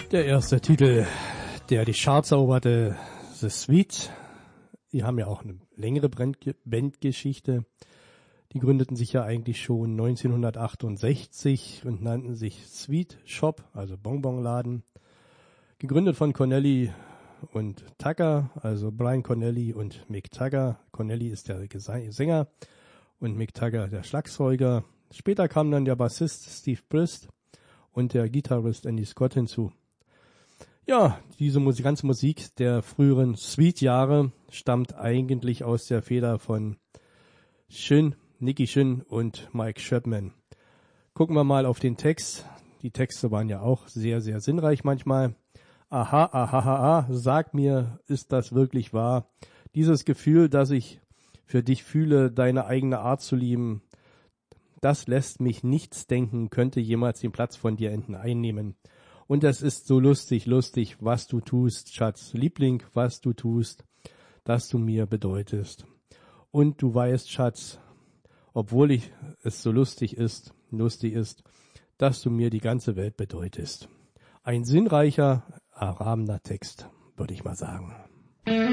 Der erste Titel, der die Charts eroberte, The Sweet. Die haben ja auch eine längere Bandgeschichte. Die gründeten sich ja eigentlich schon 1968 und nannten sich Sweet Shop, also Bonbonladen. Gegründet von Connelly und Tucker, also Brian Connelly und Mick Tucker. Connelly ist der Sänger und Mick Tucker der Schlagzeuger. Später kam dann der Bassist Steve Brist und der Gitarrist Andy Scott hinzu. Ja, diese ganze Musik der früheren Sweet-Jahre stammt eigentlich aus der Feder von Nicky Shin und Mike Chapman. Gucken wir mal auf den Text. Die Texte waren ja auch sehr, sehr sinnreich manchmal. Aha, aha, aha, sag mir, ist das wirklich wahr? Dieses Gefühl, das ich für dich fühle, deine eigene Art zu lieben, das lässt mich nichts denken, könnte jemals den Platz von dir einnehmen. Und es ist so lustig, was du tust, Schatz, Liebling, was du tust, dass du mir bedeutest. Und du weißt, Schatz, obwohl es so lustig ist, dass du mir die ganze Welt bedeutest. Ein sinnreicher, erhabener Text, würde ich mal sagen.